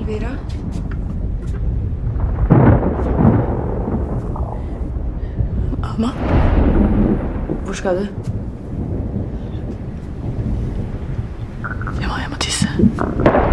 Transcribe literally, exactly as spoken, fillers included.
Elvira? Alma? Hvor skal du? Jeg må hjem og tisse.